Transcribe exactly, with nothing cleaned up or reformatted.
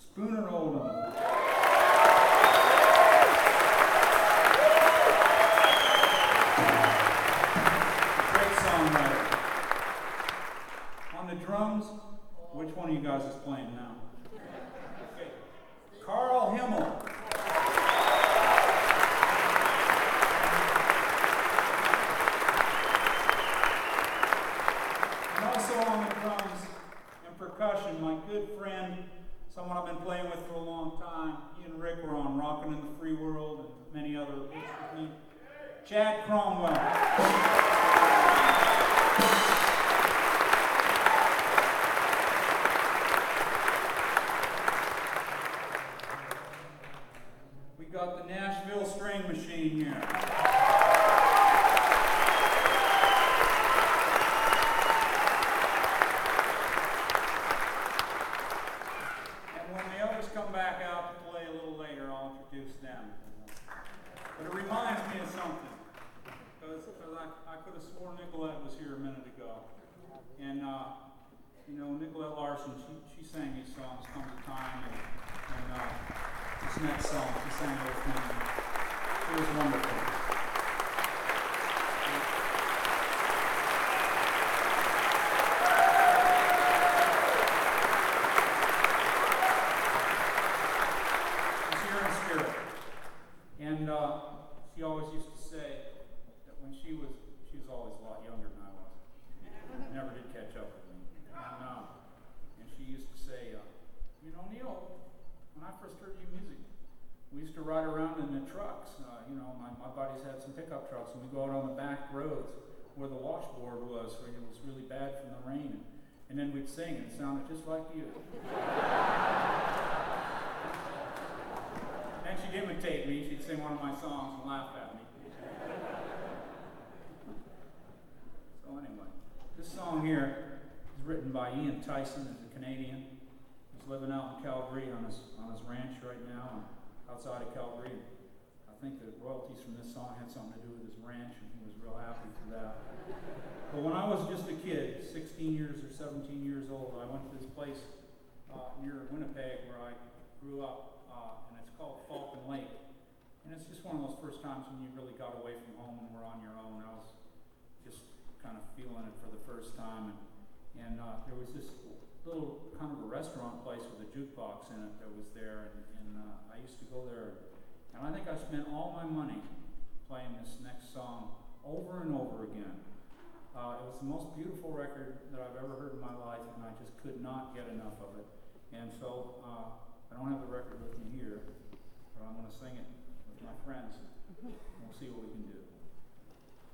Spooner Oldham. Great songwriter. On the drums, which one of you guys is playing now? Okay. Carl Himmel. And also on the drums and percussion, my good friend, someone I've been playing with for a long time, he and Rick were on Rockin' in the Free World and many other hits with me. Chad Cromwell. We got the Nashville String Machine here. And when the others come back out to play a little later, I'll introduce them. But it reminds me of something. Because I, I could have sworn Nicolette was here a minute ago. And, uh, you know, Nicolette Larson, she, she sang these songs, Come to Time, and, and uh, this next song, she sang with me. It was wonderful. She's here in spirit. And uh, she always used to say that when she was, she was always a lot younger than I was. Never did catch up with me. And, uh, and she used to say, uh, you know, Neil, when I first heard your music, we used to ride around in the trucks. Uh, you know, my, my buddies had some pickup trucks, and we'd go out on the back roads where the washboard was, where it was really bad from the rain. And, and then we'd sing, and it sounded just like you. And she'd imitate me. She'd sing one of my songs and laugh at me. So anyway, this song here is written by Ian Tyson, who's a Canadian. He's living out in Calgary on his on his ranch right now, and outside of Calgary. I think the royalties from this song had something to do with his ranch, and he was real happy for that. But when I was just a kid, sixteen years or seventeen years old, I went to this place uh, near Winnipeg where I grew up, uh, and it's called Falcon Lake. And it's just one of those first times when you really got away from home and were on your own. I was just kind of feeling it for the first time. And, and uh, there was this little kind of a restaurant place with a jukebox in it that was there. And, and uh, I used to go there. And I think I spent all my money playing this next song over and over again. Uh, it was the most beautiful record that I've ever heard in my life, and I just could not get enough of it. And so uh, I don't have the record with me here, but I'm going to sing it with my friends. We'll see what we can do.